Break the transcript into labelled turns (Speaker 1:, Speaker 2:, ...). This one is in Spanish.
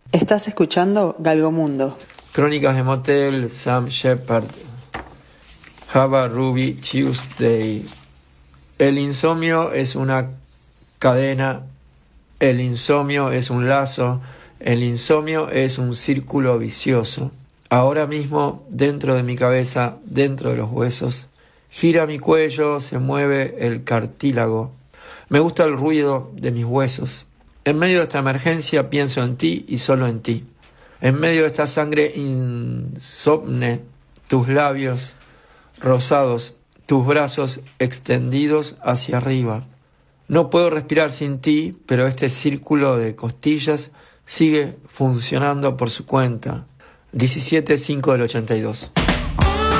Speaker 1: Estás escuchando Galgomundo.
Speaker 2: Crónicas de Motel, Sam Shepard. Have a Ruby Tuesday. El insomnio es una cadena. El insomnio es un lazo. El insomnio es un círculo vicioso. Ahora mismo, dentro de mi cabeza, dentro de los huesos, gira mi cuello, se mueve el cartílago. Me gusta el ruido de mis huesos. En medio de esta emergencia pienso en ti y solo en ti. En medio de esta sangre insomne, tus labios rosados, tus brazos extendidos hacia arriba. No puedo respirar sin ti, pero este círculo de costillas sigue funcionando por su cuenta. 17-5 del 82.